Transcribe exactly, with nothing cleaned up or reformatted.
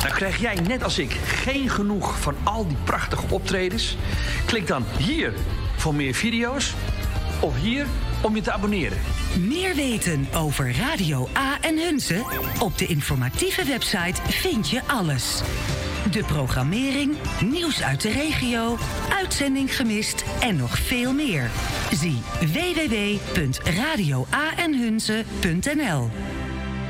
Nou, krijg jij net als ik geen genoeg van al die prachtige optredens? Klik dan hier voor meer video's of hier om je te abonneren. Meer weten over Radio A en Hunze? Op de informatieve website vind je alles. De programmering, nieuws uit de regio, uitzending gemist en nog veel meer. Zie w w w punt radio a en hunze punt n l.